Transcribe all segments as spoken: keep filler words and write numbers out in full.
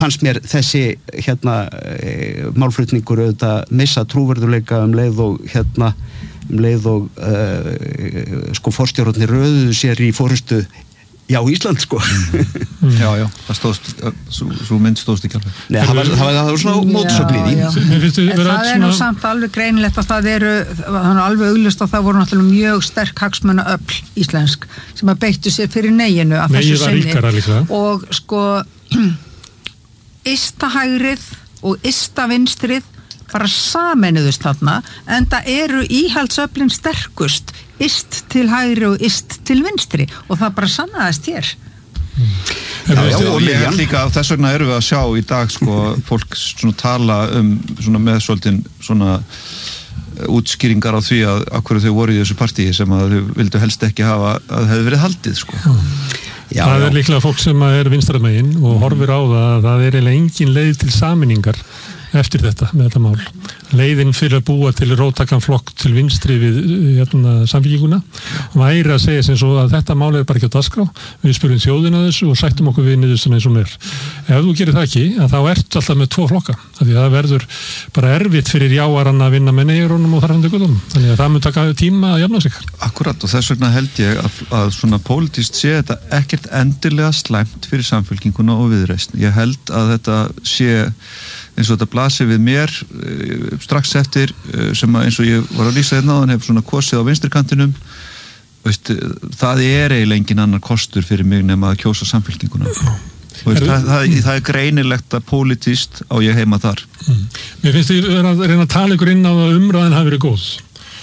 fannst mér þessi hérna e, málflutningur auðvitað missa trúverðuleika um leið og hérna um leið og e, sko forstjórarnir röðuðu sér í forystu já, Ísland sko. Mm. Já, já, það stóðst, svo, svo mynd stóðst ekki alveg. Nei, það var, það var, það var svona mótsögn í því. En það er nú samt alveg greinilegt að það eru, það er alveg augljóst að það voru náttúrulega mjög sterk hagsmunaöfl íslensk sem að beittu sér fyrir neginu að þessu sinni. Og sko, ysta hægrið og ysta vinstrið bara sameinuðust þarna, en það eru íhaldsöflin sterkust, yst til hægri og yst til vinstri og það bara sannaðist hér. Mm. Já, já, og ég er líka, þess vegna erum við að sjá í dag sko, fólk svona tala um svona með svolítinn svona útskýringar á því að akkur þau voru í þessu partíi sem að þau vildu helst ekki hafa að hefði verið haldið sko. Mm. Já, það já. Er líklega fólk sem er vinstramegin og horfir á það að það er eiginlega engin leið til sameiningar eftir þetta, með þetta mál. Leiðin fyrir að búa til róttakan flokk til vinstri við hérna, samfélkinguna væri að segja sem svo að þetta mál er bara ekki á dagskrá, við spurðum þjóðina þessu og sættum okkur við niðurstöðuna eins og hún er. Ef þú gerir það ekki, að þá ertu alltaf með tvo flokka, af því að það verður bara erfitt fyrir jáarann að vinna með neyjarónum og þarfandi guðum, þannig að það mun taka tíma að jafna sig. Akkurat, og þess vegna held ég að, að svona pólitískt sé þetta ekkert endilega slæmt fyrir samfélkinguna og Viðreisn. Ég held að þetta sé eins og þetta blasir við mér strax eftir sem að eins og ég var að lýsa hérna og hann hefur svona kosið á vinstrikantinum veist, það er eiginlega engin annar kostur fyrir mig nema að kjósa samfélkinguna veist, það, það, það er greinilegt að pólitískt á ég heima þar. Mm. Mér finnst þið að reyna að tala ykkur inn á að umræðin hafi verið góð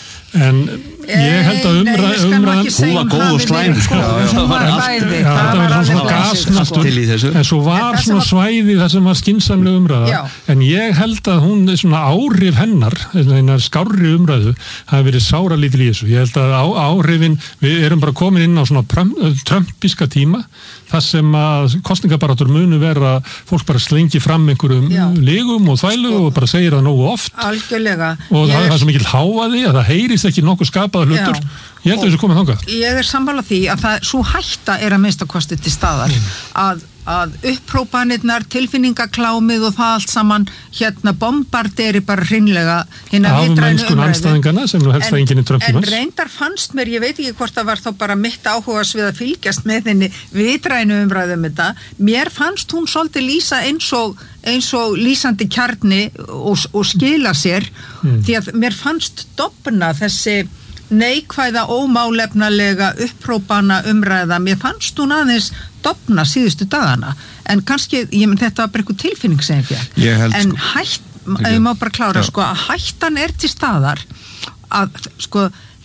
en ég held að umræðin umræðin hún var góð og slæm sko. hún var slæði það var svona gasnastur en svo var svona svæði þar sem var skynsamleg umræða en ég held að hún svona áhrif hennar hennar skárri umræðu hafi verið sáralítil í þessu ég held að á, áhrifin við erum bara komin inn á svona trumpiska tíma þar sem að kosningabarátur munu vera fólk bara slengi fram einhverjum legum og þvælu og bara segir það nógu oft algjörlega og það er svo mikil háaði að það heyrist ekki nokkuð skapað hlutur ég held að þessu komið þangað ég er sammála því að það svo hætta er að minnsta kosti til staðar mm. að, að upphrópanirnar, tilfinningaklámið og það allt saman hérna bombarderi bara hreinlega hérna vitrænu umræðu sem nú helst það enginn í Trump-tímans en reyndar fannst mér, ég veit ekki hvort það var þá bara mitt áhugas við að fylgjast með henni vitrænu umræðu um þetta mér fannst hún svolítið lýsa eins og eins og lýsandi kjarni og, og skila sér mm. því að mér fannst dofna þessi neikvæða ómálefnalega upphrópana umræða mér fannst hún aðeins dofna síðustu dagana en kannski, ég menn þetta var bara eitthvað tilfinning sem ég fekk en sko, hætt, ég má bara klára sko, að hættan er til staðar að sko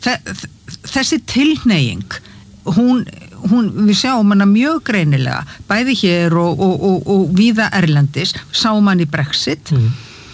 þessi tilhneiging hún, hún, við sjáum hana mjög greinilega bæði hér og, og, og, og víða erlendis, sáum hann í Brexit mm.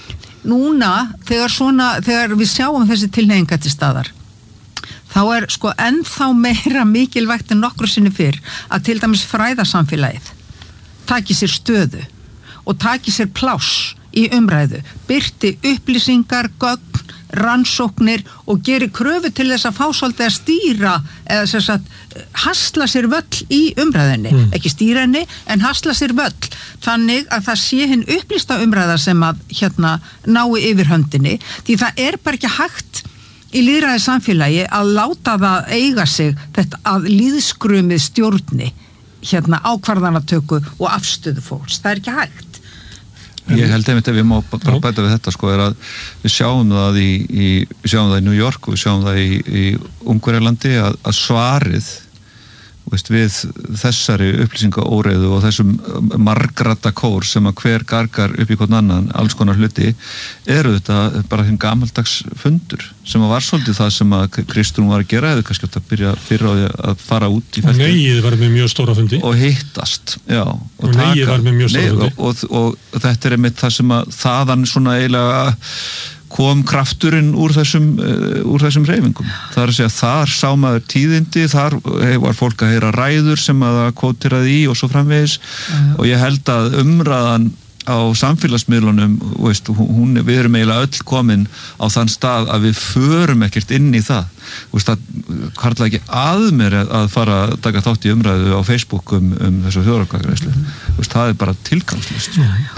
núna þegar svona, þegar við sjáum þessi tilhneiginga til staðar þá er sko ennþá meira mikilvægt en nokkru sinni fyrr að til dæmis fræðasamfélagið taki sér stöðu og taki sér pláss í umræðu, birti upplýsingar, gögn, rannsóknir og geri kröfu til þess að fá svolítið að stýra eða sem sagt hasla sér völl í umræðinni, mm. ekki stýra henni en hasla sér völl, þannig að það sé hinn upplýsta umræða sem að hérna nái yfir höndinni því það er bara ekki hægt í lýðræði samfélagi að láta það eiga sig þetta að lýðskrumið stjórni hérna ákvarðanatöku og afstöðu fólks, það er ekki hægt Ég held einmitt ef við má bara bæta við þetta sko er að við sjáum það í, í við sjáum það í New York og við sjáum það í, í Ungverjalandi að, að svarið veist, við þessari upplýsingaóreiðu og þessum margrata kór sem að hver gargar upp í hvern annan alls konar hluti eru þetta bara þinn gamaldags fundur sem að var svolítið það sem að Kristrún var að gera eða kannski átt að byrja fyrir á því að fara út í felti. Og Negið var með mjög stóra fundi. Og hittast, já. Og, og Negið var með mjög stóra fundi. Og, og, og, og þetta er einmitt það sem að þaðan svona eiginlega kom krafturinn úr þessum, uh, úr þessum hreyfingum. Það er að segja, þar sá maður tíðindi, þar var fólk að heyra ræður sem að það kvótiraði í og svo framvegis mm. og ég held að umræðan á samfélagsmiðlunum, veist, hún, við erum eiginlega öll komin á þann stað að við förum ekkert inn í það. Veist, það hvarfla ekki að mér að fara að taka þátt í umræðu á Facebook um, um þessu þjóðaratkvæðagreiðslu. Veist, það er bara tilgangslaust.